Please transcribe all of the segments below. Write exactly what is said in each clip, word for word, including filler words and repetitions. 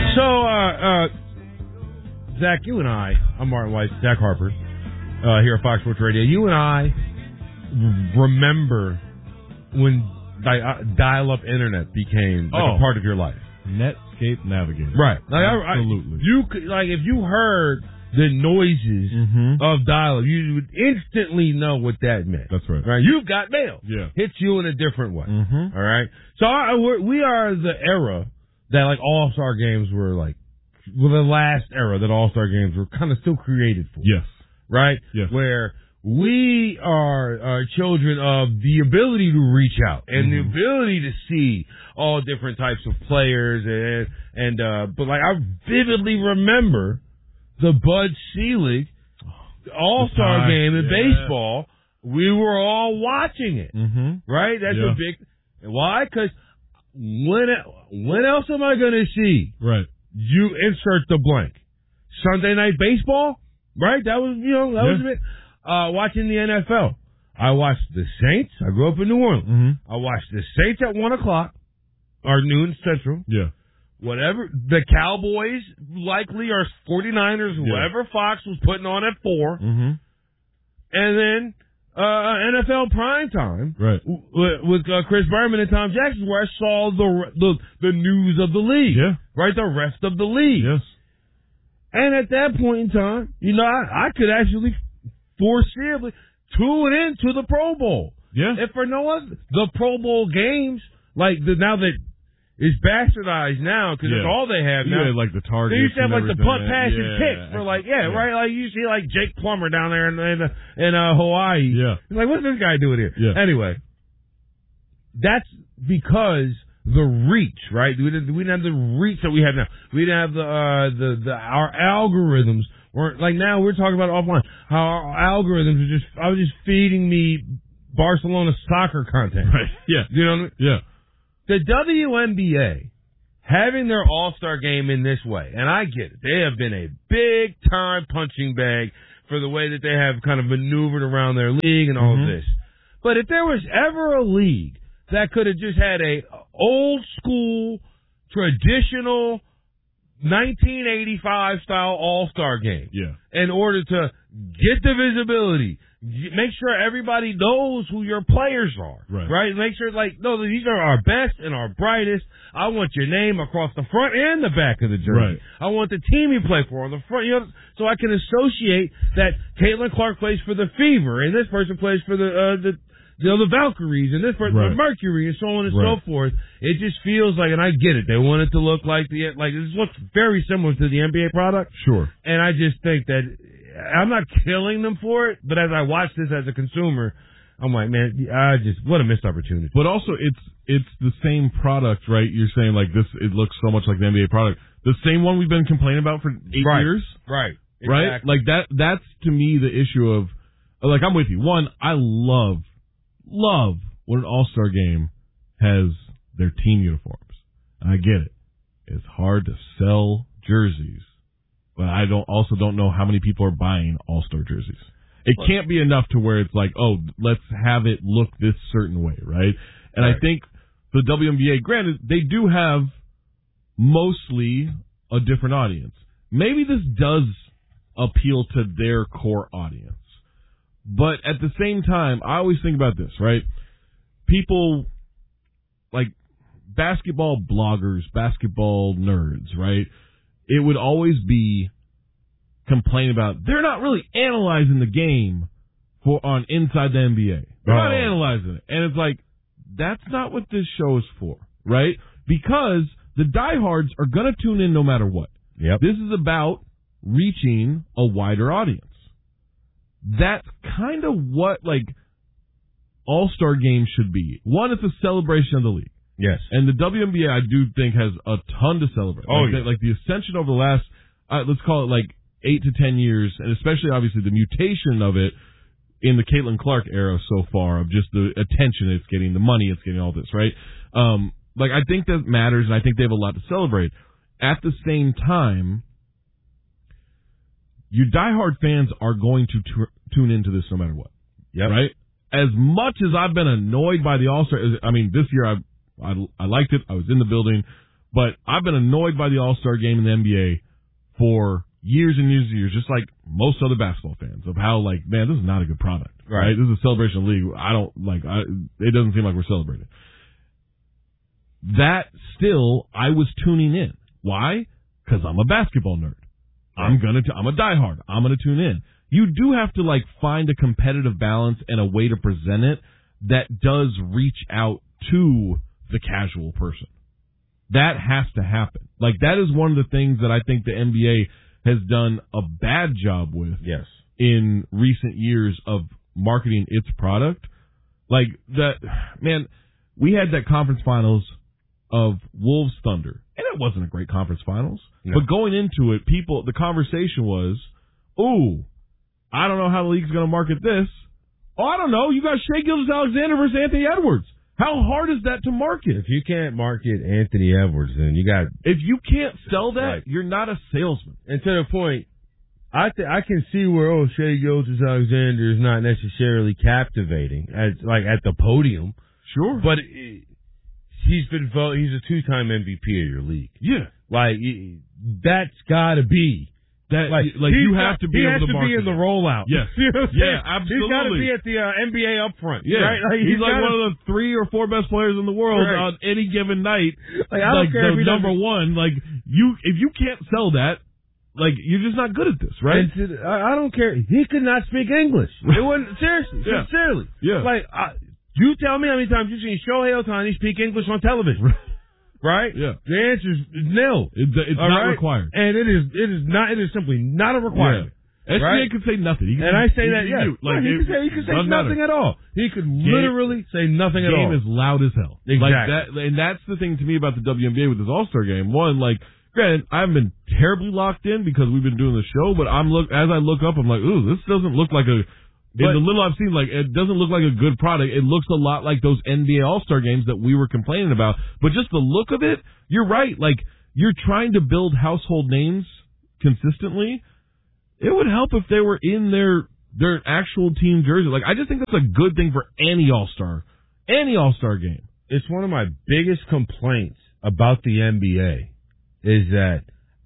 So, uh, uh, Zach, you and I, I'm Martin Weiss, Zach Harper, uh, here at Fox Sports Radio. You and I r- remember when di- uh, dial-up internet became like oh, a part of your life. Netscape Navigator. Right. Like, Absolutely. I, I, you could, like, if you heard the noises mm-hmm. of dial-up, you would instantly know what that meant. That's right. Right. You've got mail. Yeah. Hits you in a different way. Mm-hmm. All right. So I, we're, we are the era that, like, All-Star games were, like, well, the last era that All-Star games were kind of still created for. Yes. Right? Yes. Where we are, are children of the ability to reach out and mm-hmm. the ability to see all different types of players and, and, uh, but like I vividly remember the Bud Selig All-Star game in yeah. baseball. We were all watching it. Mm-hmm. Right? That's yeah. a big, why? Because when, when else am I going to see? Right. You insert the blank. Sunday night baseball, right? That was, you know, that yeah. was a bit. Uh, watching the N F L. I watched the Saints. I grew up in New Orleans. Mm-hmm. I watched the Saints at one o'clock, or noon Central. Yeah. Whatever. The Cowboys, likely, or 49ers, whoever yeah. Fox was putting on at four. Mm-hmm. And then, uh, N F L primetime. Right. W- with uh, Chris Berman and Tom Jackson, where I saw the, the, the news of the league. Yeah. Right? The rest of the league. Yes. And at that point in time, you know, I, I could actually foreseeably tune into the Pro Bowl. Yeah. If for no other, the Pro Bowl games, like the now that it's bastardized now because yeah. it's all they have now. Yeah, like the target. They used to have like the punt, pass, yeah. and kicks for like yeah, yeah, right. Like you see like Jake Plummer down there in in, in uh, Hawaii. Yeah. It's like what's this guy doing here? Yeah. Anyway, that's because the reach, right? We didn't we didn't have the reach that we have now. We didn't have the uh, the the our algorithms. Or like now we're talking about offline how our algorithms are just I was just feeding me Barcelona soccer content. Right. Yeah. You know what I mean? Yeah. The W N B A having their All-Star game in this way, and I get it. They have been a big time punching bag for the way that they have kind of maneuvered around their league and all mm-hmm. of this. But if there was ever a league that could have just had a old school traditional nineteen eighty-five style All-Star game. Yeah. In order to get the visibility, make sure everybody knows who your players are. Right. Right? Make sure, like, no, these are our best and our brightest. I want your name across the front and the back of the jersey. Right. I want the team you play for on the front, you know, so I can associate that Caitlin Clark plays for the Fever and this person plays for the, uh, the, you know, the Valkyries and this person right. the Mercury and so on and right. so forth. It just feels like, and I get it, they want it to look like the, like, this looks very similar to the N B A product. Sure. And I just think that, I'm not killing them for it, but as I watch this as a consumer, I'm like, man, I just, what a missed opportunity. But also, it's, it's the same product, right? You're saying, like, this, it looks so much like the N B A product. The same one we've been complaining about for eight right. years. Right. Right? Exactly. Like, that, that's to me the issue of, like, I'm with you. One, I love, love when an All-Star game has their team uniforms. I get it. It's hard to sell jerseys, but I don't also don't know how many people are buying All-Star jerseys. It can't be enough to where it's like, oh, let's have it look this certain way, right? And right. I think the W N B A, granted, they do have mostly a different audience. Maybe this does appeal to their core audience. But at the same time, I always think about this, right? People like basketball bloggers, basketball nerds, right? It would always be complain about they're not really analyzing the game for on inside the N B A. They're oh. not analyzing it. And it's like, that's not what this show is for, right? Because the diehards are going to tune in no matter what. Yep. This is about reaching a wider audience. That's kind of what, like, All-Star games should be. One, it's a celebration of the league. Yes. And the W N B A, I do think, has a ton to celebrate. Oh, like, yeah. the, like the ascension over the last, uh, let's call it like eight to ten years, and especially, obviously, the mutation of it in the Caitlin Clark era so far, of just the attention it's getting, the money it's getting, all this, right? Um, like, I think that matters, and I think they have a lot to celebrate. At the same time, your diehard fans are going to t- tune into this no matter what. Yep. Right? As much as I've been annoyed by the All-Star, I mean, this year I, I I liked it. I was in the building. But I've been annoyed by the All-Star game in the N B A for years and years and years, just like most other basketball fans, of how, like, man, this is not a good product, right? right? This is a celebration league. I don't, like, I, it doesn't seem like we're celebrating. That still, I was tuning in. Why? Because I'm a basketball nerd. I'm gonna, t- I'm a diehard. I'm gonna tune in. You do have to, like, find a competitive balance and a way to present it that does reach out to the casual person. That has to happen. Like, that is one of the things that I think the N B A has done a bad job with yes. in recent years of marketing its product. Like, that, man, we had that conference finals of Wolves Thunder, and it wasn't a great conference finals. No. But going into it, people, the conversation was, ooh, I don't know how the league's going to market this. Oh, I don't know. You got Shai Gilgeous-Alexander versus Anthony Edwards. How hard is that to market? If you can't market Anthony Edwards, then you got... If you can't sell that, right. you're not a salesman. And to the point, I th- I can see where, oh, Shai Gilgeous-Alexander is not necessarily captivating, as like at the podium. Sure. But it, he's been vote. He's a two-time M V P of your league. Yeah. Like, that's got to be... That, like, like you have got, to be able to, to market be in the rollout. Yes. You know what I'm yeah, saying? absolutely. He's got to be at the uh, N B A upfront. Yeah. Right? Like, he's, he's like gotta, one of the three or four best players in the world right. on any given night. Like, I don't like care the if he number doesn't... one. Like, you, if you can't sell that, like, you're just not good at this, right? And to, I don't care. He could not speak English. It wasn't, seriously, yeah. sincerely. Yeah. Like, I, you tell me how many times you've seen Shohei Ohtani speak English on television. Right? Yeah. The answer is nil. It, it's All not right? required. And it is, it is not, it is simply not a requirement. Yeah. S B A right? could say nothing. He and I say that, yeah. Like, he, it, could say, he could say nothing matter. at all. He could literally say nothing at all. Game is loud as hell. Exactly. Like that, and that's the thing to me about the W N B A with this All-Star game. One, like, granted, I haven't been terribly locked in because we've been doing the show, but I'm look as I look up, I'm like, ooh, this doesn't look like a. But, in the little I've seen, like, it doesn't look like a good product. It looks a lot like those N B A All-Star games that we were complaining about. But just the look of it, you're right. Like, you're trying to build household names consistently. It would help if they were in their their actual team jersey. Like, I just think that's a good thing for any All-Star, any All-Star game. It's one of my biggest complaints about the N B A is that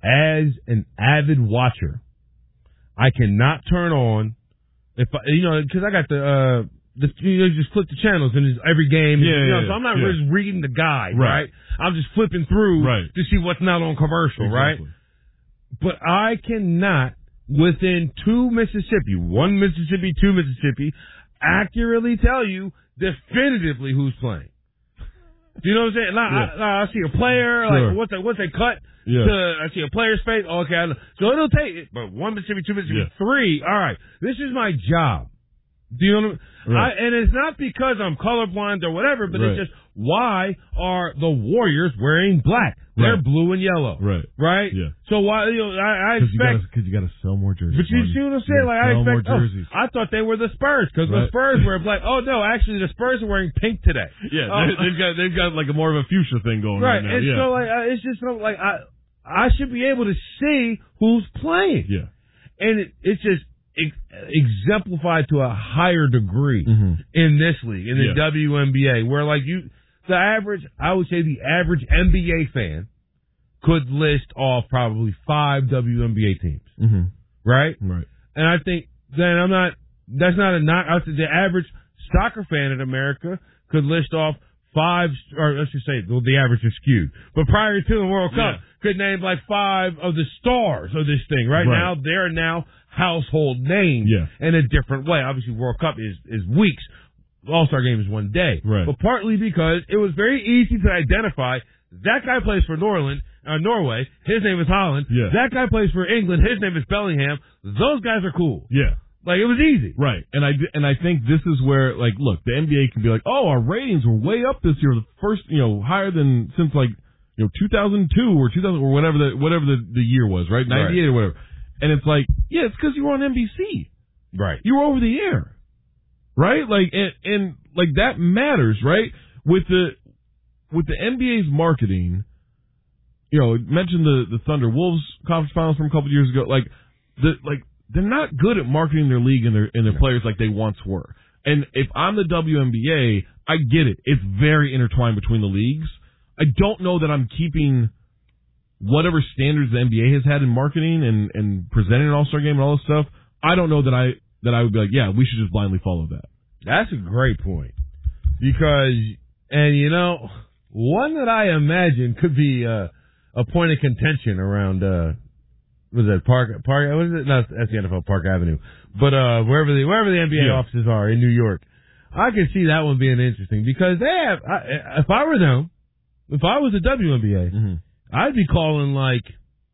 as an avid watcher, I cannot turn on if I, you know, because I got the uh the you know, just flip the channels and it's every game. Yeah, you know, yeah, so I'm not yeah. just reading the guide, Right. right? I'm just flipping through Right. to see what's not on commercial, Exactly. right? But I cannot, within two Mississippi, one Mississippi, two Mississippi, accurately tell you definitively who's playing. Do you know what I'm saying? Like, Yeah. I, I see a player, Sure. like once they once they cut Yeah. to, I see a player's face. Okay, I know. So it'll take it, but one Mississippi, two Mississippi, Yeah. three. All right, this is my job. Do you know what I mean? Right. I, and it's not because I'm colorblind or whatever, but Right. it's just why are the Warriors wearing black? They're Right. blue and yellow, Right. right? Yeah. So why? You know, I, I Because expect. you got to sell more jerseys. But you Marty. see what I'm You saying? gotta Like I sell expect. more Oh, jerseys. I thought they were the Spurs because the Right. Spurs were black. Oh no, actually the Spurs are wearing pink today. Yeah, Oh. they, they've got they've got like a more of a fuchsia thing going Right, right now. and yeah. so like uh, it's just so, like I I should be able to see who's playing. yeah. And it, it's just ex- exemplified to a higher degree Mhm. in this league, in the Yeah. W N B A, where like you, the average, I would say the average N B A fan could list off probably five W N B A teams, Mhm. right? Right. And I think then I'm not, that's not a knock. I think the average soccer fan in America could list off five, or let's just say, well, the average is skewed. But prior to the World Cup, Yeah. could name like five of the stars of this thing. Right, Right. now, they're now household names Yeah. in a different way. Obviously, World Cup is, is weeks. All-Star game is one day. Right. But partly because it was very easy to identify that guy plays for Norland, uh, Norway. His name is Holland. Yeah. That guy plays for England. His name is Bellingham. Those guys are cool. Yeah. Like, it was easy. Right. And I, and I think this is where, like, look, the N B A can be like, oh, our ratings were way up this year. The first, you know, higher than since, like, you know, two thousand two or two thousand or whatever the, whatever the, the year was, right? ninety-eight Right. or whatever. And it's like, yeah, it's because you were on N B C. Right. You were over the air. Right? Like, and, and, like, that matters, right? With the, with the N B A's marketing, you know, mentioned the, the Thunder Wolves conference finals from a couple of years ago, like, the, like, they're not good at marketing their league and their and their players like they once were. And if I'm the W N B A, I get it. It's very intertwined between the leagues. I don't know that I'm keeping whatever standards the N B A has had in marketing and, and presenting an All-Star game and all this stuff. I don't know that I that I would be like, yeah, we should just blindly follow that. That's a great point. Because, and you know, one that I imagine could be uh, a point of contention around, uh, was that Park, Park, what is it? No, that's the N F L, Park Avenue. But, uh, wherever the, wherever the N B A yeah. offices are in New York, I could see that one being interesting because they have, I, if I were them, if I was a W N B A, mm-hmm. I'd be calling like,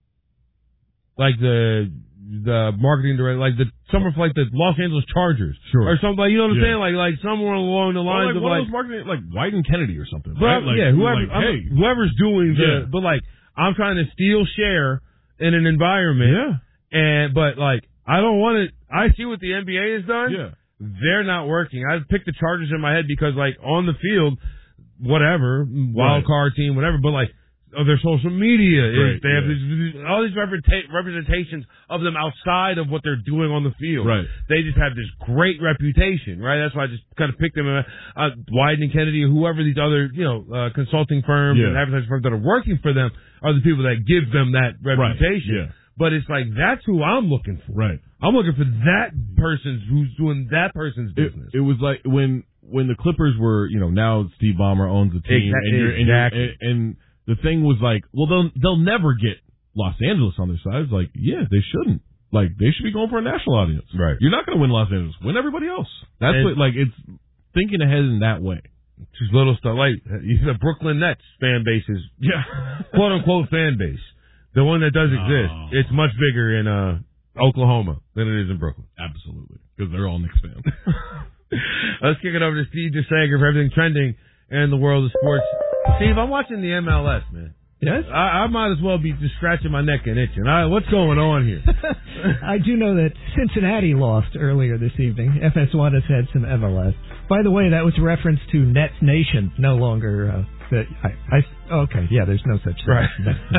like the, the marketing director, like the summer, like the Los Angeles Chargers, sure, or something. Like, you know what I'm yeah. saying? Like, like somewhere along the lines well, like of like marketing, like White and Kennedy or something. But, right? Like, yeah, whoever, like, hey. whoever's doing the, Yeah. but like I'm trying to steal share in an environment, yeah, and but like I don't want it. I see what the N B A has done. Yeah, they're not working. I picked the Chargers in my head because like on the field, whatever wild right. card team, whatever, but like. Of their social media, right, is they have yeah. these, all these representa- representations of them outside of what they're doing on the field. Right. They just have this great reputation, right? That's why I just kind of picked them. Uh, Wyden and Kennedy, or whoever these other, you know, uh, consulting firms yeah. and advertising firms that are working for them are the people that give them that reputation. Right. Yeah. But it's like that's who I'm looking for. Right. I'm looking for that person's who's doing that person's business. It, it was like when when the Clippers were, you know, now Steve Ballmer owns the team, exactly. and, you're, and, exactly. you're, and, and the thing was like, well, they'll they'll never get Los Angeles on their side. It's like, yeah, they shouldn't. Like, they should be going for a national audience. Right. You're not going to win Los Angeles. Win everybody else. That's and, what, like, it's thinking ahead in that way. Just little stuff like the Brooklyn Nets fan base is, yeah, quote unquote fan base. The one that does exist. Oh. It's much bigger in uh Oklahoma than it is in Brooklyn. Absolutely, because they're all Knicks fans. Let's kick it over to Steve DeSager for everything trending in the world of sports. Steve, I'm watching the M L S, man. Yes? I, I might as well be just scratching my neck and itching. I, what's going on here? I do know that Cincinnati lost earlier this evening. F S one has had some M L S. By the way, that was a reference to Nets Nation, no longer... Uh, that I, I, okay, yeah, there's no such thing. Right.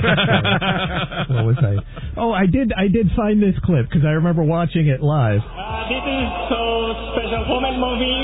What was I? Oh, I did I did find this clip because I remember watching it live. Uh, this is so special moment movie.